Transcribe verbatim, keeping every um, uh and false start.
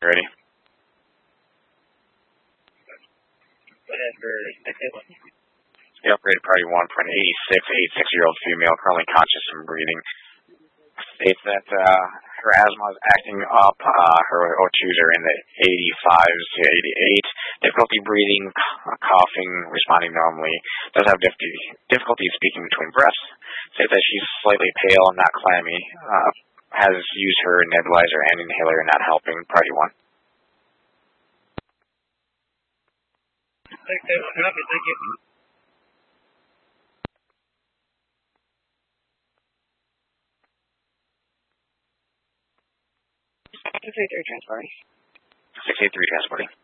Ready? Yep, rated priority one for an eighty-six, eighty-six-year-old female, currently conscious and breathing. States that uh, her asthma is acting up. Uh, her O twos are in the eighty-fives to eighty-eight. Difficulty breathing, c- coughing, responding normally. Does have difficulty, difficulty speaking between breaths. States that she's slightly pale and not clammy. Uh, has used her nebulizer and inhaler, not helping. Priority one. Okay, copy. Thank you. six eight three transporting. six eight three transporting.